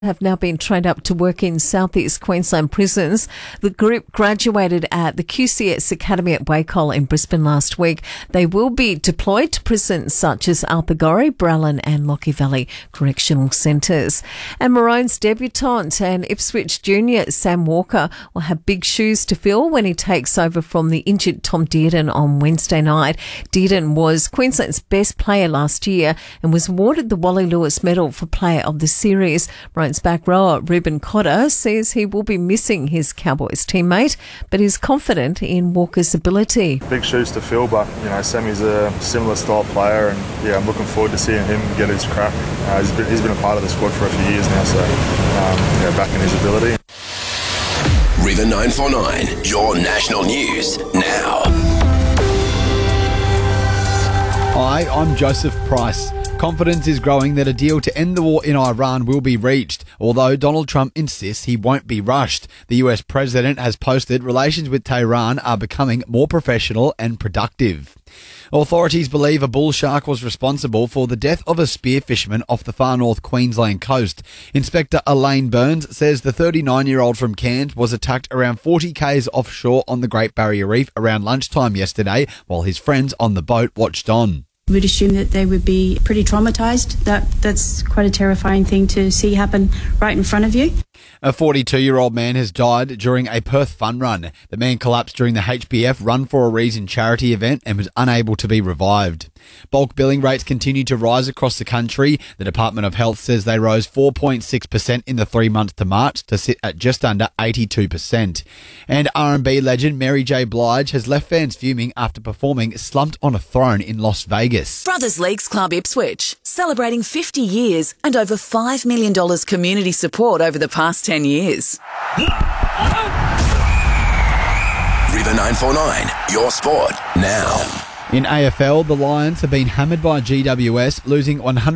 have now been trained up to work in southeast Queensland prisons. The group graduated at the QCS Academy at Wacol in Brisbane last week. They will be deployed to prisons such as Alpagorry, Brallan and Lockie Valley Correctional Centres. And Maroon's debutant and Ipswich junior Sam Walker will have big shoes to fill when he takes over from the injured Tom Dearden on Wednesday night. Dearden was Queensland's best player last year and was awarded the Wally Lewis Medal for Player of the Series. Maroon's back rower Ruben Cotter says he will be missing his Cowboys teammate, but is confident in Walker's ability. Big shoes to fill, but Sammy's a similar style player, and I'm looking forward to seeing him get his crack. He's been a part of the squad for a few years now, so backing his ability. River 949, your national news now. Hi, I'm Joseph Price. Confidence is growing that a deal to end the war in Iran will be reached, although Donald Trump insists he won't be rushed. The US president has posted relations with Tehran are becoming more professional and productive. Authorities believe a bull shark was responsible for the death of a spear fisherman off the far north Queensland coast. Inspector Elaine Burns says the 39-year-old from Cairns was attacked around 40 k's offshore on the Great Barrier Reef around lunchtime yesterday, while his friends on the boat watched on. We'd assume that they would be pretty traumatised. That's quite a terrifying thing to see happen right in front of you. A 42-year-old man has died during a Perth fun run. The man collapsed during the HBF Run for a Reason charity event and was unable to be revived. Bulk billing rates continue to rise across the country. The Department of Health says they rose 4.6% in the 3 months to March to sit at just under 82%. And R&B legend Mary J. Blige has left fans fuming after performing Slumped on a Throne in Las Vegas. Brothers Leagues Club Ipswich, celebrating 50 years and over $5 million community support over the past 10 years. River 949, your sport now. In AFL, the Lions have been hammered by GWS, losing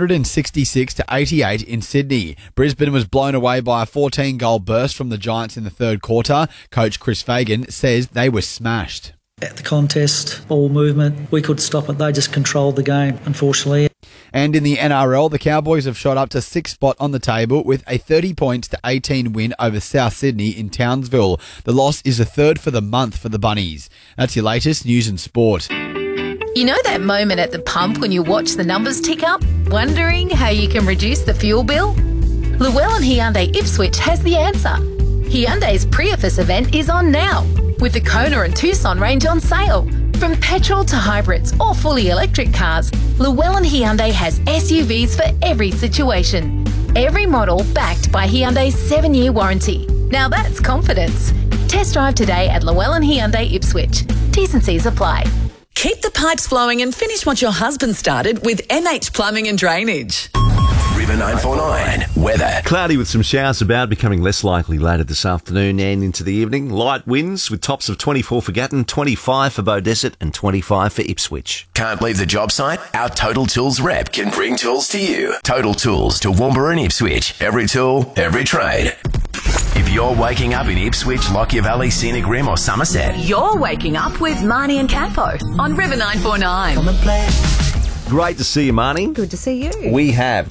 166-88 in Sydney. Brisbane was blown away by a 14-goal burst from the Giants in the third quarter. Coach Chris Fagan says they were smashed. At the contest, ball movement, we could stop it. They just controlled the game, unfortunately. And in the NRL, the Cowboys have shot up to 6th spot on the table with a 30-18 win over South Sydney in Townsville. The loss is the third for the month for the Bunnies. That's your latest news and sport. You know that moment at the pump when you watch the numbers tick up, wondering how you can reduce the fuel bill? Llewellyn Hyundai Ipswich has the answer. Hyundai's Prius event is on now, with the Kona and Tucson range on sale. From petrol to hybrids or fully electric cars, Llewellyn Hyundai has SUVs for every situation. Every model backed by Hyundai's 7-year warranty. Now that's confidence. Test drive today at Llewellyn Hyundai Ipswich. T&Cs apply. Keep the pipes flowing and finish what your husband started with MH Plumbing and Drainage. River 949, weather. Cloudy with some showers about, becoming less likely later this afternoon and into the evening. Light winds with tops of 24 for Gatton, 25 for Beaudesert and 25 for Ipswich. Can't leave the job site? Our Total Tools rep can bring tools to you. Total Tools to Woombra and Ipswich. Every tool, every trade. If you're waking up in Ipswich, Lockyer Valley, Scenic Rim or Somerset, you're waking up with Marnie and Campo on River 949. Come and play. Great to see you, Marnie. Good to see you. We have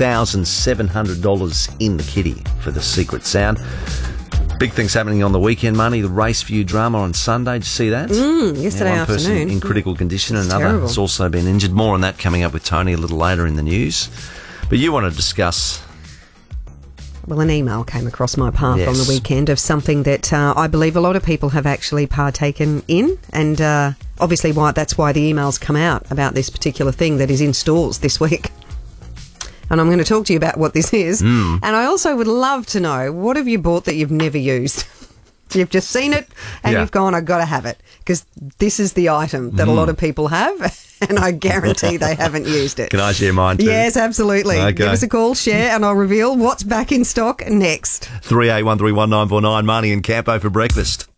$2,700 in the kitty for the Secret Sound. Big things happening on the weekend, Marnie. The Race View drama on Sunday. Did you see that? Yesterday one afternoon. person in critical condition, another terrible. has also been injured. More on that coming up with Tony a little later in the news. But you want to discuss... Well, an email came across my path Yes. on the weekend of something that I believe a lot of people have actually partaken in, and obviously that's why the emails come out about this particular thing that is in stores this week. And I'm going to talk to you about what this is. And I also would love to know, what have you bought that you've never used? You've just seen it and you've gone, I've got to have it, because this is the item that a lot of people have. And I guarantee they haven't used it. Can I share mine too? Yes, absolutely. Okay. Give us a call, share, and I'll reveal what's back in stock next. 38131949, Marnie and Campo for breakfast.